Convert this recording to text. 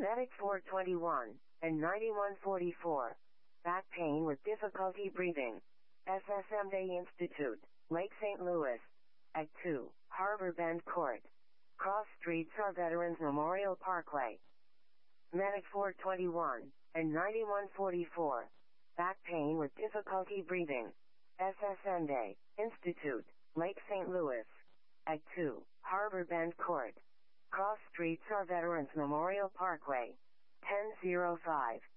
Medic 421 and 9144. Back pain with difficulty breathing. SSMD Institute, Lake St. Louis. At 2, Harbor Bend Court. Cross Streets or Veterans Memorial Parkway. Medic 421 and 9144. Back pain with difficulty breathing. SSMD Institute, Lake St. Louis. At 2, Harbor Bend Court. Cross Streets or Veterans Memorial Parkway. 1005.